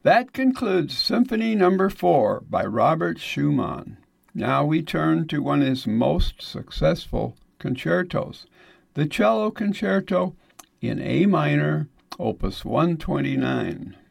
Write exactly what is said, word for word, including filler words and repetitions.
That concludes Symphony Number Four by Robert Schumann. Now we turn to one of his most successful concertos, the Cello Concerto in A minor, Opus one twenty-nine.